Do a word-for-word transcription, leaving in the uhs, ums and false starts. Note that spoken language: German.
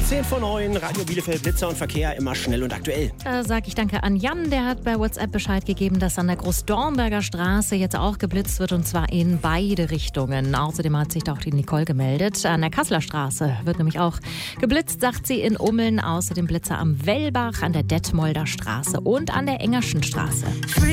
zehn vor neun, Radio Bielefeld, Blitzer und Verkehr, immer schnell und aktuell. Da sage ich danke an Jan, der hat bei WhatsApp Bescheid gegeben, dass an der Großdornberger Straße jetzt auch geblitzt wird und zwar in beide Richtungen. Außerdem hat sich da auch die Nicole gemeldet. An der Kasseler Straße wird nämlich auch geblitzt, sagt sie, in Ummeln. Außerdem Blitzer am Wellbach, an der Detmolder Straße und an der Engerschen Straße.